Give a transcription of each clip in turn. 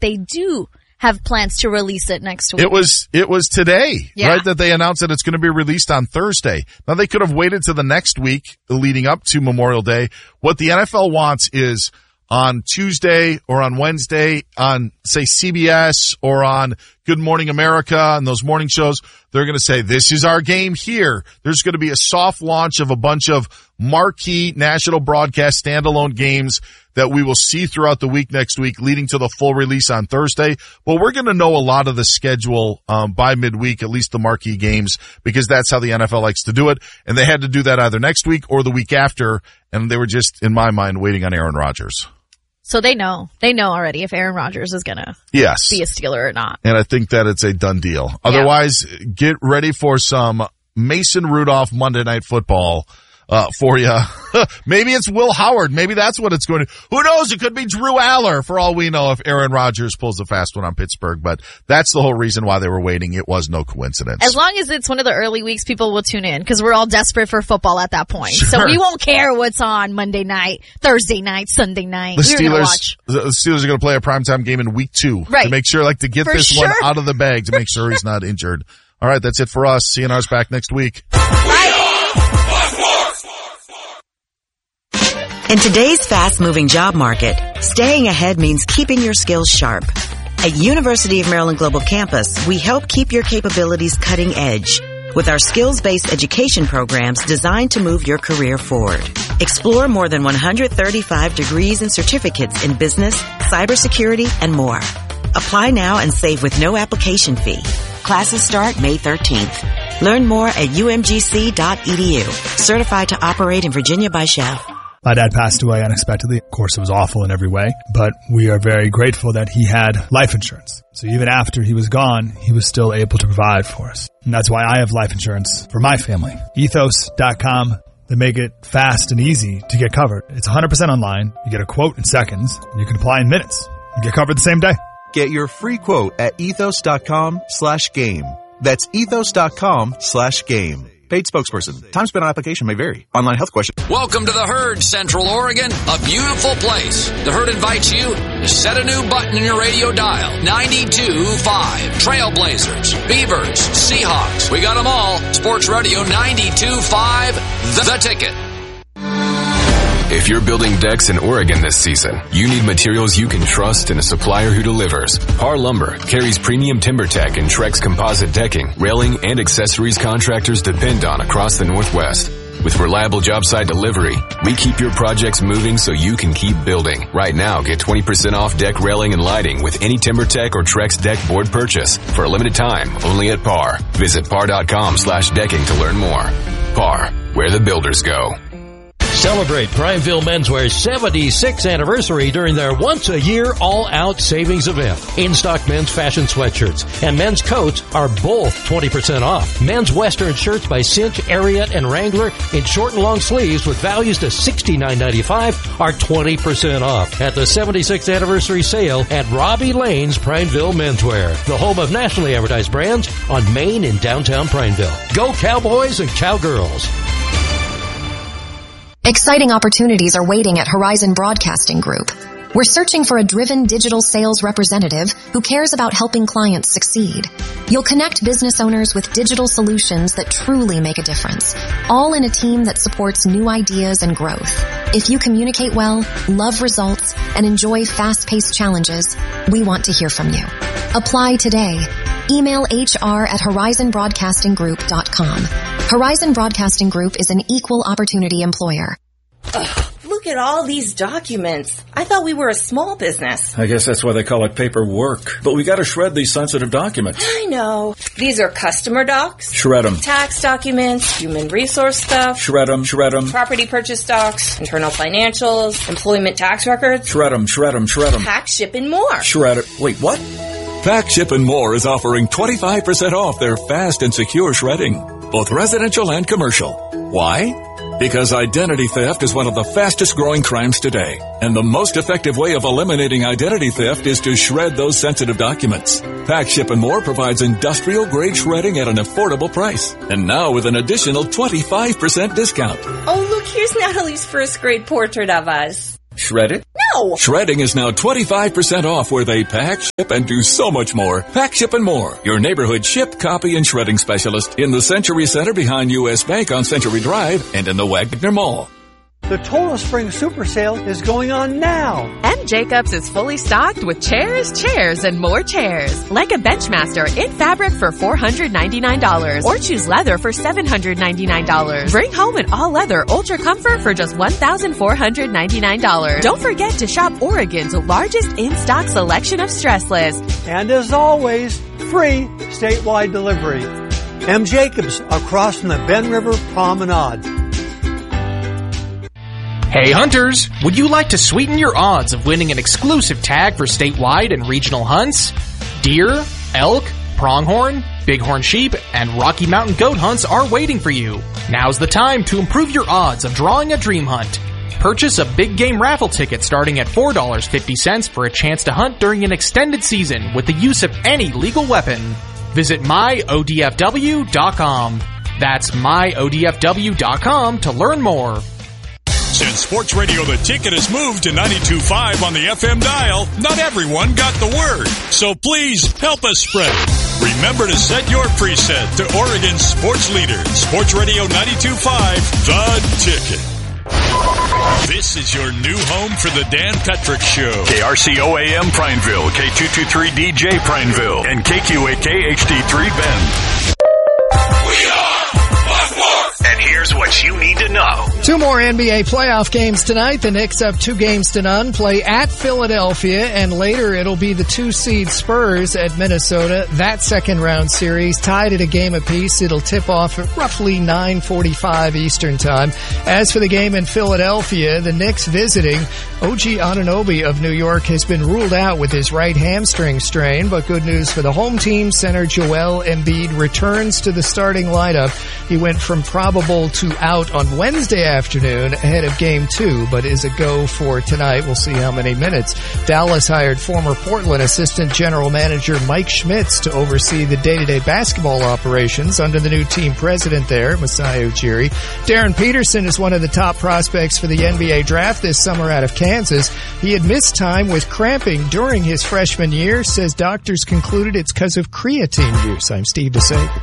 they do have plans to release it next week. It was today, right, that they announced that it's going to be released on Thursday. Now, they could have waited to the next week leading up to Memorial Day. What the NFL wants is on Tuesday or on Wednesday on, say, CBS or on Good Morning America and those morning shows, they're going to say, this is our game here. There's going to be a soft launch of a bunch of marquee national broadcast standalone games that we will see throughout the week next week, leading to the full release on Thursday. But we're going to know a lot of the schedule by midweek, at least the marquee games, because that's how the NFL likes to do it. And they had to do that either next week or the week after, and they were just, in my mind, waiting on Aaron Rodgers. So they know already if Aaron Rodgers is going to be a Steeler or not. And I think that it's a done deal. Otherwise, get ready for some Mason Rudolph Monday Night Football for you. Maybe it's Will Howard. Maybe that's what it's going to. Who knows? It could be Drew Aller for all we know if Aaron Rodgers pulls a fast one on Pittsburgh. But that's the whole reason why they were waiting. It was no coincidence. As long as it's one of the early weeks, people will tune in because we're all desperate for football at that point. Sure. So we won't care what's on Monday night, Thursday night, Sunday night. The Steelers are going to play a primetime game in week 2 to make sure, to get this one out of the bag to make sure he's not injured. All right, that's it for us. CNR's back next week. Bye. In today's fast-moving job market, staying ahead means keeping your skills sharp. At University of Maryland Global Campus, we help keep your capabilities cutting edge with our skills-based education programs designed to move your career forward. Explore more than 135 degrees and certificates in business, cybersecurity, and more. Apply now and save with no application fee. Classes start May 13th. Learn more at umgc.edu. Certified to operate in Virginia by Chef. My dad passed away unexpectedly. Of course, it was awful in every way, but we are very grateful that he had life insurance. So even after he was gone, he was still able to provide for us. And that's why I have life insurance for my family. Ethos.com. They make it fast and easy to get covered. It's 100% online. You get a quote in seconds, and you can apply in minutes. You get covered the same day. Get your free quote at ethos.com/game. That's ethos.com/game. Paid spokesperson. Time spent on application may vary. Online health question. Welcome to the Herd, Central Oregon, a beautiful place. The Herd invites you to set a new button in your radio dial. 92.5. Trailblazers, Beavers, Seahawks. We got them all. Sports Radio 92.5. The Ticket. If you're building decks in Oregon this season, you need materials you can trust and a supplier who delivers. Parr Lumber carries premium TimberTech and Trex composite decking, railing, and accessories contractors depend on across the Northwest. With reliable job site delivery, we keep your projects moving so you can keep building. Right now, get 20% off deck railing and lighting with any TimberTech or Trex deck board purchase. For a limited time, only at Parr. Visit parr.com/decking to learn more. Parr, where the builders go. Celebrate Prineville Menswear's 76th anniversary during their once-a-year all-out savings event. In-stock men's fashion sweatshirts and men's coats are both 20% off. Men's Western shirts by Cinch, Ariat, and Wrangler in short and long sleeves with values to $69.95 are 20% off at the 76th anniversary sale at Robbie Lane's Prineville Menswear, the home of nationally advertised brands on Main in downtown Prineville. Go Cowboys and Cowgirls! Exciting opportunities are waiting at Horizon Broadcasting Group. We're searching for a driven digital sales representative who cares about helping clients succeed. You'll connect business owners with digital solutions that truly make a difference, all in a team that supports new ideas and growth. If you communicate well, love results, and enjoy fast-paced challenges, we want to hear from you. Apply today. Email hr@horizonbroadcastinggroup.com. Horizon Broadcasting Group is an equal opportunity employer. Ugh, look at all these documents. I thought we were a small business. I guess that's why they call it paperwork. But we gotta shred these sensitive documents. I know. These are customer docs. Shred them. Tax documents, human resource stuff. Shred them, shred them. Property purchase docs, internal financials, employment tax records. Shred them, shred them, shred them. Pack, ship, and more. Shred it. Wait, what? Pack, Ship, and More is offering 25% off their fast and secure shredding, both residential and commercial. Why? Because identity theft is one of the fastest growing crimes today, and the most effective way of eliminating identity theft is to shred those sensitive documents. Pack, Ship, and More provides industrial-grade shredding at an affordable price, and now with an additional 25% discount. Oh, look, here's Natalie's first grade portrait of us. Shred it? Wow! Shredding is now 25% off where they pack, ship, and do so much more. Pack, Ship, and More. Your neighborhood ship, copy, and shredding specialist in the Century Center behind U.S. Bank on Century Drive and in the Wagner Mall. The Total Spring Super Sale is going on now. M. Jacobs is fully stocked with chairs, and more chairs. Like a Benchmaster in fabric for $499 or choose leather for $799. Bring home an all-leather Ultra Comfort for just $1,499. Don't forget to shop Oregon's largest in-stock selection of stressless. And as always, free statewide delivery. M. Jacobs across from the Ben River Promenade. Hey hunters, would you like to sweeten your odds of winning an exclusive tag for statewide and regional hunts? Deer, elk, pronghorn, bighorn sheep, and Rocky Mountain goat hunts are waiting for you. Now's the time to improve your odds of drawing a dream hunt. Purchase a big game raffle ticket starting at $4.50 for a chance to hunt during an extended season with the use of any legal weapon. Visit myodfw.com. That's myodfw.com to learn more. Since Sports Radio The Ticket has moved to 92.5 on the FM dial, not everyone got the word. So please help us spread it. Remember to set your preset to Oregon's sports leader, Sports Radio 92.5, The Ticket. This is your new home for the Dan Petrick Show. KRCO-AM Prineville, K223DJ Prineville, and KQAK HD3 Bend. We are Buckmore. And here's what you need to know. Two more NBA playoff games tonight. The Knicks up 2-0 play at Philadelphia, and later it'll be the 2-seed Spurs at Minnesota. That second round series tied at a game apiece. It'll tip off at roughly 9:45 Eastern time. As for the game in Philadelphia, the Knicks visiting, OG Anunoby of New York has been ruled out with his right hamstring strain, but good news for the home team. Center Joel Embiid returns to the starting lineup. He went from probable to out on Wednesday afternoon ahead of Game 2, but is a go for tonight. We'll see how many minutes. Dallas hired former Portland assistant general manager Mike Schmitz to oversee the day-to-day basketball operations under the new team president there, Masai Ujiri. Darren Peterson is one of the top prospects for the NBA draft this summer out of Kansas. He had missed time with cramping during his freshman year, says doctors concluded it's because of creatine use. I'm Steve DeSager.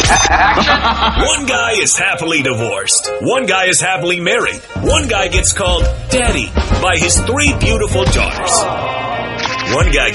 One guy is happily divorced. One guy is happily married. One guy gets called daddy by his 3 beautiful daughters. One guy